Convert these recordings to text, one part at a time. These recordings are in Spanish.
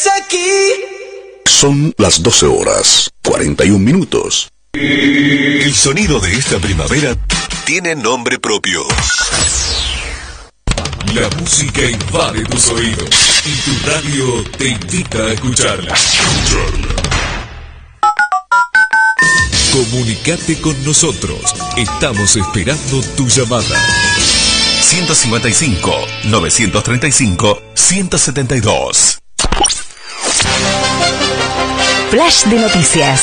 aquí. Son las 12 horas, 41 minutos. El sonido de esta primavera tiene nombre propio. La música invade tus oídos y tu radio te invita a escucharla. Comunicate con nosotros. Estamos esperando tu llamada. 155 935 172. Flash de noticias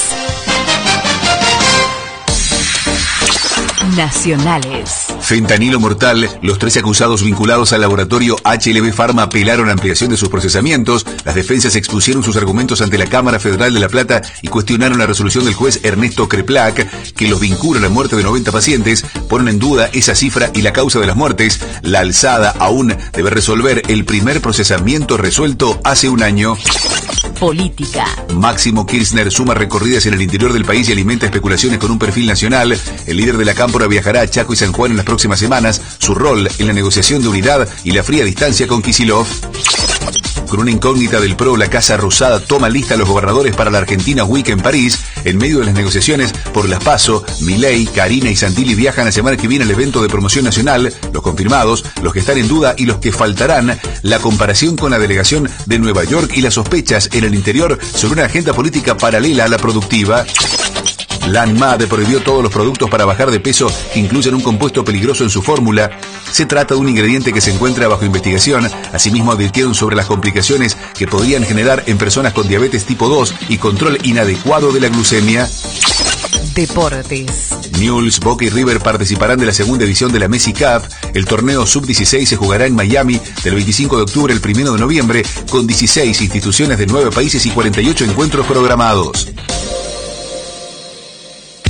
nacionales. Fentanilo mortal. Los 13 acusados vinculados al laboratorio HLB Pharma apelaron a ampliación de sus procesamientos. Las defensas expusieron sus argumentos ante la Cámara Federal de La Plata y cuestionaron la resolución del juez Ernesto Creplac, que los vincula a la muerte de 90 pacientes. Ponen en duda esa cifra y la causa de las muertes. La alzada aún debe resolver el primer procesamiento resuelto hace un año. Política. Máximo Kirchner suma recorridas en el interior del país y alimenta especulaciones con un perfil nacional. El líder de la Cámpora viajará a Chaco y San Juan en las próximas semanas. Su rol en la negociación de unidad y la fría distancia con Kicillof. Con una incógnita del PRO, la Casa Rosada toma lista a los gobernadores para la Argentina Week en París. En medio de las negociaciones por las PASO, Milei, Karina y Santilli viajan la semana que viene al evento de promoción nacional. Los confirmados, los que están en duda y los que faltarán. La comparación con la delegación de Nueva York y las sospechas en el interior sobre una agenda política paralela a la productiva. La ANMAT prohibió todos los productos para bajar de peso que incluyen un compuesto peligroso en su fórmula. Se trata de un ingrediente que se encuentra bajo investigación. Asimismo, advirtieron sobre las complicaciones que podrían generar en personas con diabetes tipo 2 y control inadecuado de la glucemia. Deportes. Newell's, Boca y River participarán de la segunda edición de la Messi Cup. El torneo Sub-16 se jugará en Miami del 25 de octubre al 1 de noviembre con 16 instituciones de 9 países y 48 encuentros programados.